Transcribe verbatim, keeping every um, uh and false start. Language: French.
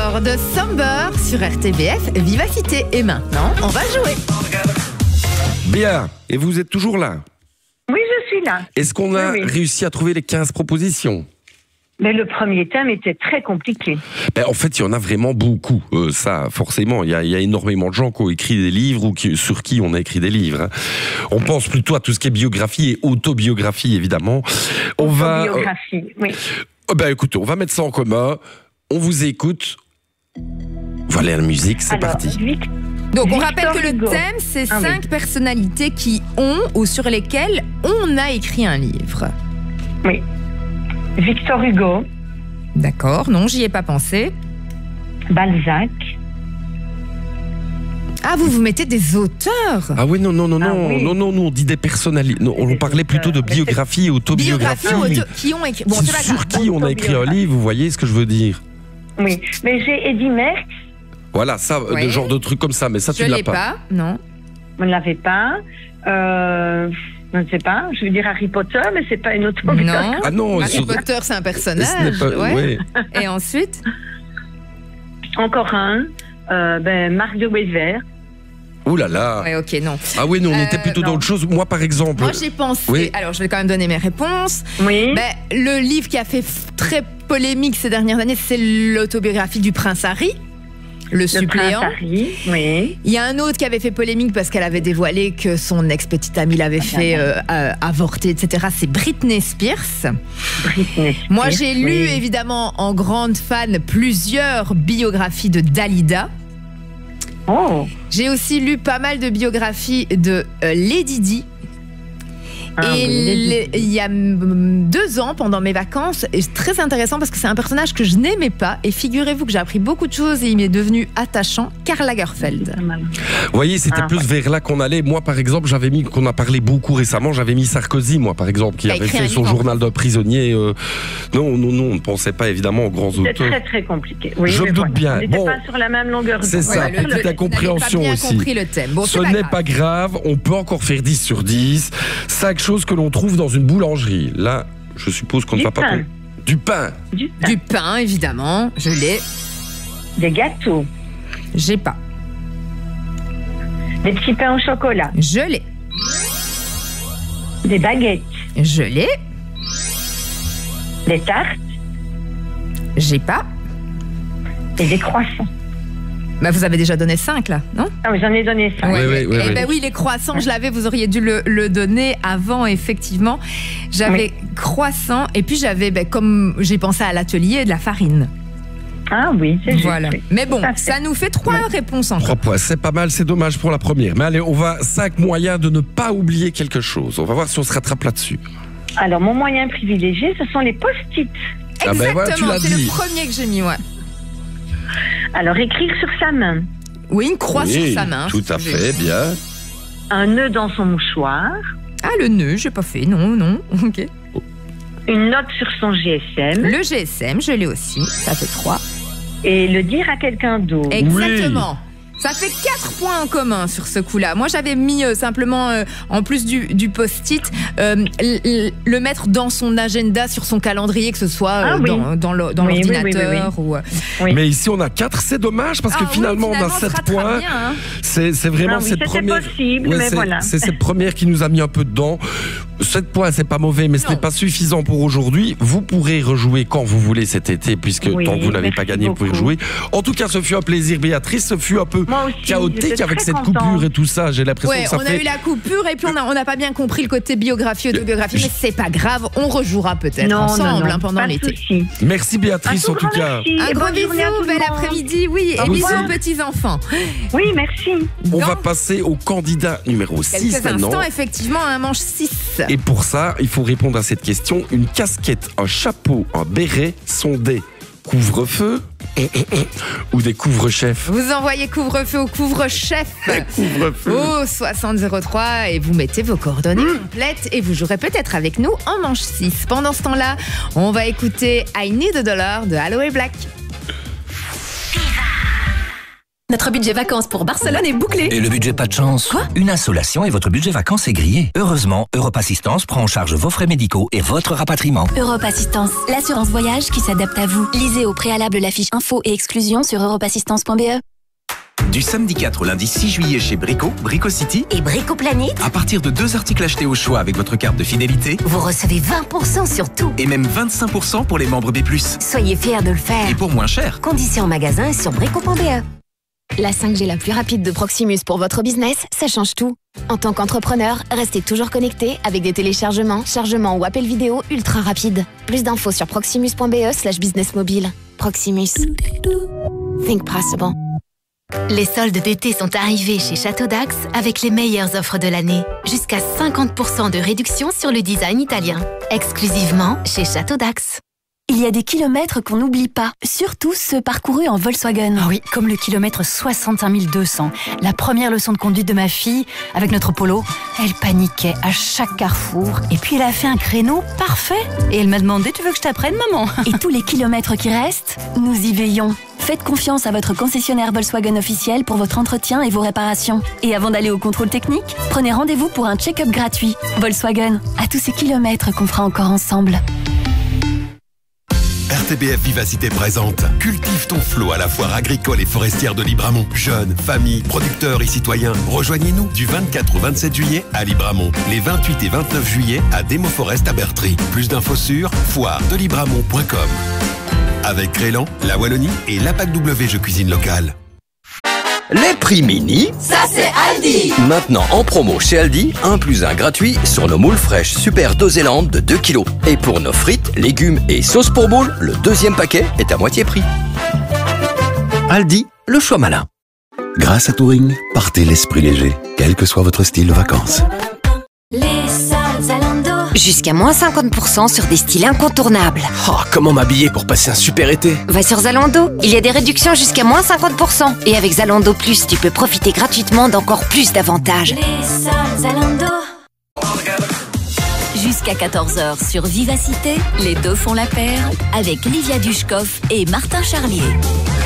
Dollar de Somber sur R T V F Vivacité. Et maintenant, on va jouer. Bien, et vous êtes toujours là? Oui, je suis là. Est-ce qu'on a oui, oui. réussi à trouver les quinze propositions? Mais le premier thème était très compliqué. Ben, en fait, il y en a vraiment beaucoup. Euh, ça, forcément, il y, a, il y a énormément de gens qui ont écrit des livres ou qui, sur qui on a écrit des livres. Hein. On pense plutôt à tout ce qui est biographie et autobiographie, évidemment. On va. Autobiographie, euh, oui. Euh, ben, écoutez, on va mettre ça en commun. On vous écoute. Voilà la musique, c'est Alors, parti. Vic... Donc, on Victor rappelle que Hugo. le thème, c'est Ah, cinq oui. personnalités personnalités qui ont ou sur lesquelles on a écrit un livre. Oui. Victor Hugo, D'accord, non, j'y ai pas pensé. Balzac, Ah, vous vous mettez des auteurs. Ah oui, non, non, non, Ah non, oui. non, non, nous on dit des personnalités. Non, on Des parlait plutôt de auteurs. Mais c'est- biographie et autobiographie. Biographies auto- qui ont écrit. Bon, c'est c'est pas sur grave. qui on a écrit un Autobiographie. livre, vous voyez ce que je veux dire? oui. Mais j'ai Eddie Merckx, Voilà, ça, Ouais. de genre de trucs comme ça, mais ça Je tu l'as l'ai pas. pas, non. on ne l'avait pas. Euh, je ne sais pas, je veux dire Harry Potter, mais c'est pas une autobiographie. Non. Ah non, Harry sur- Potter, c'est un ce personnage. n'est pas. ouais. ouais. Et ensuite Encore un, euh, ben, Marc de Wever. Ouh là là. Ouais, ok, non. Ah oui, nous on Euh, était plutôt non. dans autre chose. Moi, par exemple. Moi, j'ai pensé. Oui. Alors, je vais quand même donner mes réponses. Oui. Ben, le livre qui a fait f- très polémique ces dernières années, c'est l'autobiographie du prince Harry, le, le suppléant. Prince Harry, oui. Il y a un autre qui avait fait polémique parce qu'elle avait dévoilé que son ex-petite amie l'avait fait euh, euh, avorter, et cetera. C'est Britney Spears. Britney Spears, Moi, j'ai lu, oui. évidemment, en grande fan, plusieurs biographies de Dalida. Oh. J'ai aussi lu pas mal de biographies de euh, Lady Di. Ah et oui, Lady le- il y a mm, deux ans, pendant mes vacances, et c'est très intéressant parce que c'est un personnage que je n'aimais pas. Et figurez-vous que j'ai appris beaucoup de choses et il m'est devenu attachant. Karl Lagerfeld. Pas mal. Vous voyez, c'était Ah, plus ouais. vers là qu'on allait. Moi, par exemple, j'avais mis, qu'on a parlé beaucoup récemment, j'avais mis Sarkozy, moi, par exemple, qui Il a avait écrit fait un son livre en journal d'un prisonnier. euh, Non, non, non, on ne pensait pas évidemment aux grands C'est auteurs. très très compliqué. Oui, Je mais me doute voilà. bien. On n'était Bon. pas sur la même longueur C'est d'onde. ça, Voilà. petite le- incompréhension vous n'avez aussi. pas bien compris le thème. Bon, Ce c'est pas n'est grave. pas grave, on peut encore faire dix sur dix. Cinq choses que l'on trouve dans une boulangerie. Là, je suppose qu'on ne Du va pas... pain. con- Du pain. Du pain, Du pain, évidemment. Je l'ai. des gâteaux, J'ai pas. des petits pains au chocolat, Je l'ai. des baguettes, Je l'ai. des tartes J'ai pas. et des croissants. Bah, vous avez déjà donné cinq, là, non? Ah oui, j'en ai donné ça. Oui, oui, oui, Eh oui. ben oui, les croissants, je l'avais, vous auriez dû le, le donner avant, effectivement. J'avais croissants et puis j'avais, ben, comme j'ai pensé à l'atelier, de la farine. Ah oui, c'est juste. Voilà. oui. Mais bon, Tout à fait. ça nous fait trois Oui. réponses encore. Trois points, c'est pas mal, c'est dommage pour la première. Mais allez, on va cinq moyens de ne pas oublier quelque chose. On va voir si on se rattrape là-dessus. Alors, mon moyen privilégié, ce sont les post-it. Ah ben voilà, tu Exactement, l'as c'est dit. le premier que j'ai mis, ouais. Alors, écrire sur sa main, Oui, une croix Oui, sur sa main. tout c'est à ce que j'ai. fait, bien. un nœud dans son mouchoir, Ah, le nœud, j'ai pas fait, non, non. Ok. une note sur son G S M Le G S M, je l'ai aussi, ça fait trois. et le dire à quelqu'un d'autre. Exactement. Ça fait quatre points en commun sur ce coup-là. Moi, j'avais mis euh, simplement, euh, en plus du, du post-it, euh, l- l- le mettre dans son agenda, sur son calendrier, que ce soit euh, Ah oui. dans, dans le- dans Oui, oui, oui, l'ordinateur. oui, ou, euh, Oui. Mais ici, on a quatre, c'est dommage parce que ah oui, finalement, on a finalement, on se sept rattrape points. bien, hein. C'est c'est vraiment Ah oui, cette c'était première. possible, Ouais, mais c'est voilà. c'est cette première qui nous a mis un peu dedans. sept points, c'est pas mauvais, mais ce Non. n'est pas suffisant pour aujourd'hui. Vous pourrez rejouer quand vous voulez cet été, puisque Oui, tant que vous n'avez pas merci gagné, vous pouvez beaucoup. rejouer. En tout cas, ce fut un plaisir, Béatrice. Ce fut un peu Moi aussi, chaotique j'étais avec très cette contente. coupure et tout ça. J'ai l'impression Ouais, que ça on a fait. eu la coupure et puis on n'a on a pas bien compris le côté biographie, autobiographie, mais c'est pas grave, on rejouera peut-être Non, ensemble non, non, hein, pendant pas de l'été. souci. Merci Béatrice, Un en tout tout grand cas. merci Un et gros bonne bisou, journée à tout le bel monde. après-midi, oui, et Au bisous revoir. aux petits-enfants. Oui, merci. On Dans va passer au candidat numéro six quelques maintenant. instants, effectivement, un manche six. Et pour ça, il faut répondre à cette question. Une casquette, un chapeau, un béret sont des couvre-feu ou des couvre-chefs? Vous envoyez couvre-feu au couvre-chef Couvre-feu. au soixante zéro trois et vous mettez vos coordonnées complètes et vous jouerez peut-être avec nous en manche six. Pendant ce temps-là, on va écouter I Need a Dollar de Holloway Black. Notre budget vacances pour Barcelone est bouclé. Et le budget pas de chance? Quoi? Une insolation et votre budget vacances est grillé. Heureusement, Europe Assistance prend en charge vos frais médicaux et votre rapatriement. Europe Assistance, l'assurance voyage qui s'adapte à vous. Lisez au préalable la fiche info et exclusion sur europe assistance point b e. Du samedi quatre au lundi six juillet chez Brico, Brico City et Brico Planet. À partir de deux articles achetés au choix avec votre carte de fidélité, vous recevez vingt pour cent sur tout. Et même vingt-cinq pour cent pour les membres B plus. Soyez fiers de le faire. Et pour moins cher. Conditions en magasin sur brico point b e. La cinq G la plus rapide de Proximus pour votre business, ça change tout. En tant qu'entrepreneur, restez toujours connecté avec des téléchargements, chargements ou appels vidéo ultra rapides. Plus d'infos sur proximus point b e slash business mobile. Proximus. Think possible. Les soldes d'été sont arrivés chez Château d'Ax avec les meilleures offres de l'année. Jusqu'à cinquante pour cent de réduction sur le design italien. Exclusivement chez Château d'Ax. Il y a des kilomètres qu'on n'oublie pas, surtout ceux parcourus en Volkswagen. Oh oui, comme le kilomètre soixante-cinq mille deux cents. La première leçon de conduite de ma fille, avec notre Polo, elle paniquait à chaque carrefour. Et puis elle a fait un créneau parfait. Et elle m'a demandé, tu veux que je t'apprenne, maman? Et tous les kilomètres qui restent, nous y veillons. Faites confiance à votre concessionnaire Volkswagen officiel pour votre entretien et vos réparations. Et avant d'aller au contrôle technique, prenez rendez-vous pour un check-up gratuit. Volkswagen, à tous ces kilomètres qu'on fera encore ensemble. R T B F Vivacité présente Cultive ton flot à la foire agricole et forestière de Libramont. Jeunes, familles, producteurs et citoyens, rejoignez-nous du vingt-quatre au vingt-sept juillet à Libramont. Les vingt-huit et vingt-neuf juillet à Demo Forest à Bertry. Plus d'infos sur foire de libramont point com. Avec Crélan, la Wallonie et l'A P A C W Jeux Cuisine Locale. Les prix mini, ça c'est Aldi. Maintenant en promo chez Aldi, un plus un gratuit sur nos moules fraîches Super Doséland de deux kilos. Et pour nos frites, légumes et sauces pour moules, le deuxième paquet est à moitié prix. Aldi, le choix malin. Grâce à Touring, partez l'esprit léger, quel que soit votre style de vacances. Les soldes Zalando. Jusqu'à moins cinquante pour cent sur des styles incontournables. Oh, comment m'habiller pour passer un super été? Va sur Zalando, il y a des réductions jusqu'à moins cinquante pour cent. Et avec Zalando Plus, tu peux profiter gratuitement d'encore plus d'avantages. Les soldes Zalando. Jusqu'à quatorze heures sur Vivacité, les deux font la paire avec Livia Dushkov et Martin Charlier.